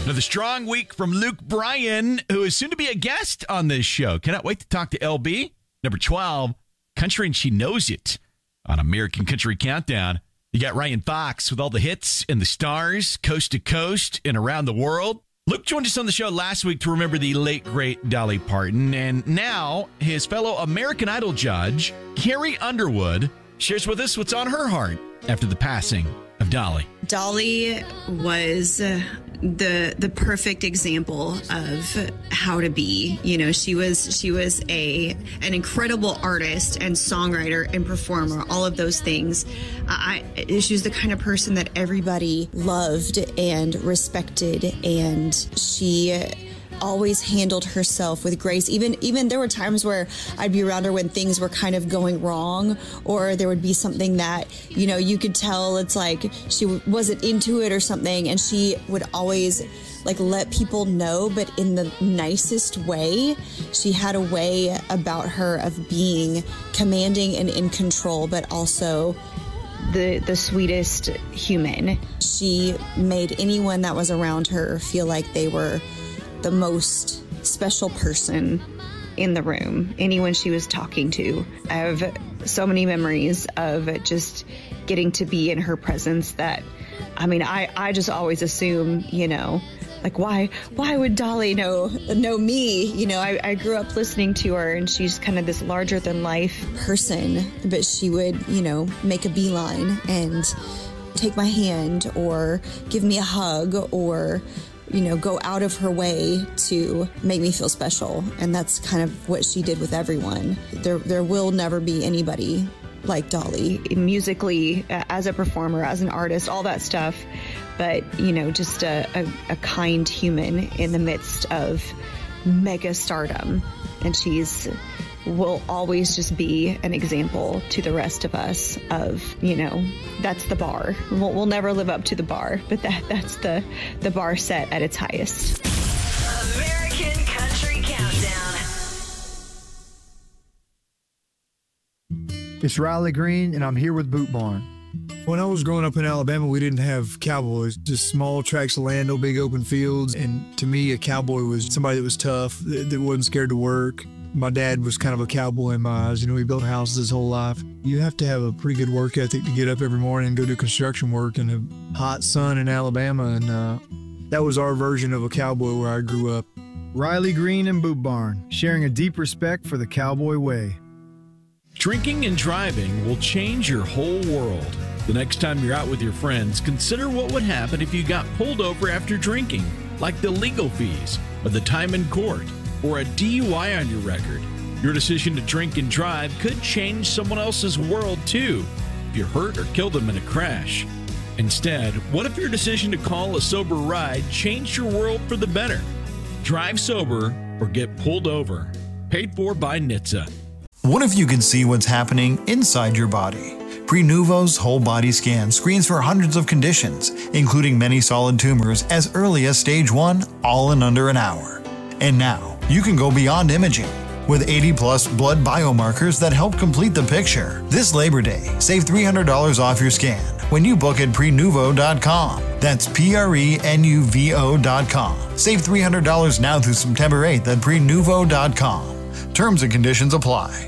Another strong week from Luke Bryan, who is soon to be a guest on this show. Cannot wait to talk to LB. Number 12, Country and She Knows It on American Country Countdown. You got Ryan Fox with all the hits and the stars, coast to coast and around the world. Luke joined us on the show last week to remember the late, great Dolly Parton. And now his fellow American Idol judge, Carrie Underwood, shares with us what's on her heart after the passing of Dolly. Dolly was the perfect example of how to be. You know, she was an incredible artist and songwriter and performer, all of those things. She was the kind of person that everybody loved and respected, and she always handled herself with grace. Even there were times where I'd be around her when things were kind of going wrong, or there would be something that, you know, you could tell it's like she wasn't into it or something, and she would always like let people know, but in the nicest way. She had a way about her of being commanding and in control, but also the sweetest human. She made anyone that was around her feel like they were the most special person in the room, anyone she was talking to. I have so many memories of just getting to be in her presence that, I mean, I just always assume, you know, like, why would Dolly know me? You know, I grew up listening to her, and she's kind of this larger than life person, but she would, you know, make a beeline and take my hand or give me a hug or, you know, go out of her way to make me feel special. And that's kind of what she did with everyone. There will never be anybody like Dolly, musically, as a performer, as an artist, all that stuff. But, you know, just a kind human in the midst of mega stardom. And will always just be an example to the rest of us of, you know, that's the bar. We'll never live up to the bar, but that's the bar set at its highest. American Country Countdown. It's Riley Green, and I'm here with Boot Barn. When I was growing up in Alabama, we didn't have cowboys, just small tracts of land, no big open fields. And to me, a cowboy was somebody that was tough, that wasn't scared to work. My dad was kind of a cowboy in my eyes. You know, he built houses his whole life. You have to have a pretty good work ethic to get up every morning and go do construction work in the hot sun in Alabama. And that was our version of a cowboy where I grew up. Riley Green and Boot Barn, sharing a deep respect for the cowboy way. Drinking and driving will change your whole world. The next time you're out with your friends, consider what would happen if you got pulled over after drinking, like the legal fees or the time in court, or a DUI on your record. Your decision to drink and drive could change someone else's world too, if you hurt or killed them in a crash. Instead, what if your decision to call a sober ride changed your world for the better? Drive sober or get pulled over. Paid for by NHTSA. What if you could see what's happening inside your body? Prenuvo's whole body scan screens for hundreds of conditions, including many solid tumors as early as stage 1, all in under an hour. And now, you can go beyond imaging with 80-plus blood biomarkers that help complete the picture. This Labor Day, save $300 off your scan when you book at Prenuvo.com. That's Prenuvo.com. Save $300 now through September 8th at Prenuvo.com. Terms and conditions apply.